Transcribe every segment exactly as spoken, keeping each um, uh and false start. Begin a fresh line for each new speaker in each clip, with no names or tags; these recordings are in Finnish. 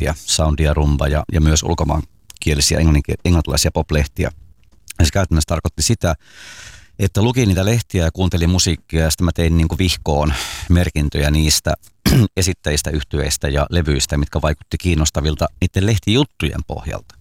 poplehtiä, Soundia, Rumba ja, ja myös ulkomaankielisiä englantilaisia poplehtiä. Ja se käytännössä tarkoitti sitä, että lukin niitä lehtiä ja kuuntelin musiikkia ja sitten mä tein niin kuin vihkoon merkintöjä niistä esittäjistä, yhtyeistä ja levyistä, mitkä vaikutti kiinnostavilta niiden lehtijuttujen pohjalta.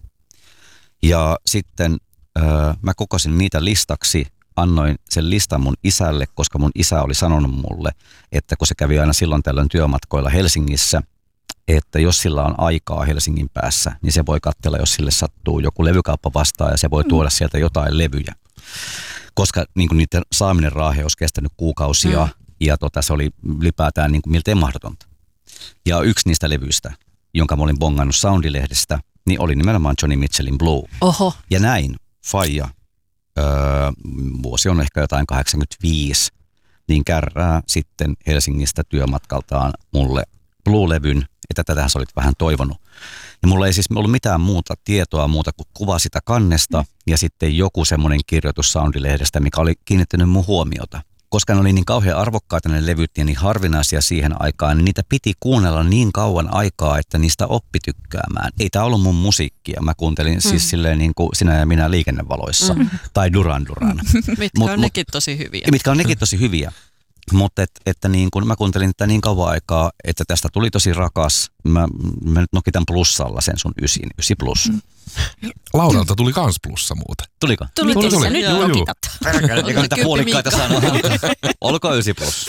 Ja sitten öö, mä kokosin niitä listaksi, annoin sen listan mun isälle, koska mun isä oli sanonut mulle, että kun se kävi aina silloin tällöin työmatkoilla Helsingissä, että jos sillä on aikaa Helsingin päässä, niin se voi katsella, jos sille sattuu joku levykauppa vastaan ja se voi tuoda sieltä jotain levyjä. Koska niin kuin niiden saaminen Raaheen olisi kestänyt kuukausia mm. ja tota, se oli ylipäätään niin kuin miltei mahdotonta. Ja yksi niistä levyistä, jonka mä olin bongannut Soundilehdestä, niin oli nimenomaan Joni Mitchellin Blue.
Oho.
Ja näin faija, öö, vuosi on ehkä jotain kahdeksankymmentäviisi, niin kärrää sitten Helsingistä työmatkaltaan mulle Blue-levyn, että tätähän sä olit vähän toivonut. Ja mulla ei siis ollut mitään muuta tietoa muuta kuin kuva sitä kannesta mm. ja sitten joku semmoinen kirjoitus Soundilehdestä, mikä oli kiinnittänyt mun huomiota. Koska ne oli niin kauhean arvokkaita ne levyt ja niin harvinaisia siihen aikaan, niin niitä piti kuunnella niin kauan aikaa, että niistä oppi tykkäämään. Ei tää ollut mun musiikkia. Mä kuuntelin mm. siis silleen niin kuin Sinä ja minä liikennevaloissa mm. tai Duran Duran.
mitkä mut, on mut, nekin tosi hyviä.
Mitkä on nekin tosi hyviä. Mutta et, että niin kun mä kuuntelin tätä niin kauan aikaa, että tästä tuli tosi rakas. Mä, mä nyt nokitan plussalla sen sun ysin, ysi plus. Mm.
Lauralta tuli kans plussa muuten.
Tuliko?
Tuli, tuli, tuli. Nyt nokitat.
Eikä niitä puolikkaita sanoa. Olkoon ysi plus.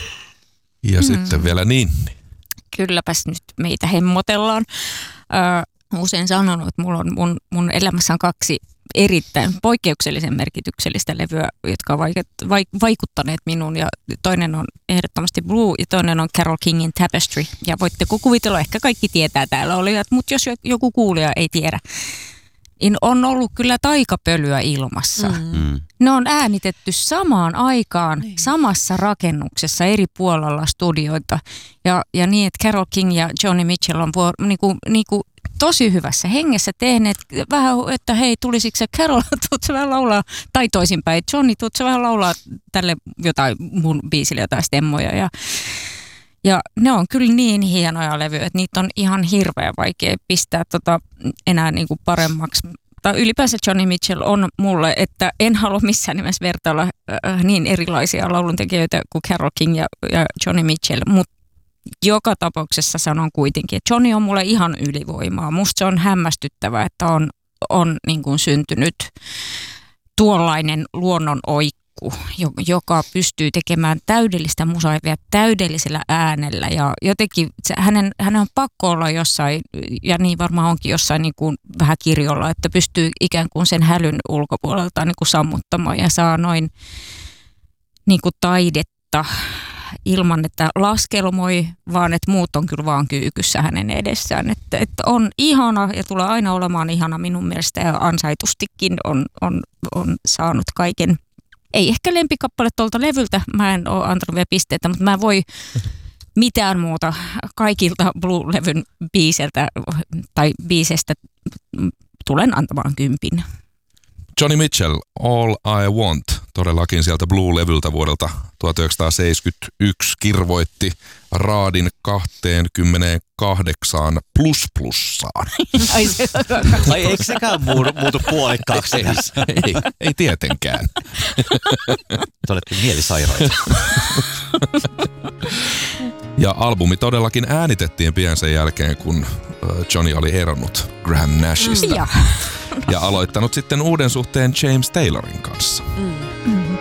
Ja mm. sitten vielä Ninni.
Kylläpäs nyt meitä hemmotellaan. Ö, usein sanonut, että mulla on mun, mun elämässä on kaksi erittäin poikkeuksellisen merkityksellistä levyä, jotka ovat vaikuttaneet minuun. Ja toinen on ehdottomasti Blue ja toinen on Carole Kingin Tapestry. Ja voitte kuvitella, ehkä kaikki tietää täällä olijat, mutta jos joku kuulija ei tiedä, niin on ollut kyllä taikapölyä ilmassa. Mm. Ne on äänitetty samaan aikaan, niin. samassa rakennuksessa eri puolella studioita. Ja, ja niin, että Carole King ja Joni Mitchell on vuor, niinku, niinku, tosi hyvässä hengessä tehneet vähän, että hei, tulisiko se Carole, tuut sä vähän laulaa, tai toisinpäin, Johnny, tuut sä vähän laulaa tälle jotain mun biisille jotain stemmoja. Ja, ja ne on kyllä niin hienoja levyjä, että niitä on ihan hirveän vaikea pistää tota enää niinku paremmaksi. Tai ylipäänsä Joni Mitchell on mulle, että en halua missään nimessä vertailla äh, niin erilaisia lauluntekijöitä kuin Carole King ja, ja Joni Mitchell, mutta joka tapauksessa sanon kuitenkin, että Johnny on mulle ihan ylivoimaa. Musta se on hämmästyttävää, että on, on niin kuin syntynyt tuollainen luonnon oikku, joka pystyy tekemään täydellistä musaa vielä täydellisellä äänellä. Ja jotenkin se, hänen, hänen on pakko olla jossain, ja niin varmaan onkin jossain niin kuin vähän kirjolla, että pystyy ikään kuin sen hälyn ulkopuolelta niin kuin sammuttamaan ja saa noin niin kuin taidetta ilman, että laskelmoi, vaan että muut on kyllä vaan kyykyssä hänen edessään. Että, että on ihana ja tulee aina olemaan ihana minun mielestä ja ansaitustikin on, on, on saanut kaiken. Ei ehkä lempikappale tuolta levyltä, mä en ole antanut vielä pisteitä, mutta mä en voi mitään muuta kaikilta Blue-levyn biiseltä tai biisestä tulen antamaan kympin.
Joni Mitchell, All I Want, todellakin sieltä Blue-levyltä vuodelta tuhatyhdeksänsataaseitsemänkymmentäyksi kirvoitti raadin kaksikymmentäkahdeksan plus plussaan.
Ai, se, ai eikö sekään muutu, muutu puolikkaaksi?
Ei, ei, ei tietenkään.
Te olette mielisairaita.
Ja albumi todellakin äänitettiin pian sen jälkeen, kun Johnny oli eronnut Graham Nashista. Ja. ja aloittanut sitten uuden suhteen James Taylorin kanssa. Mm.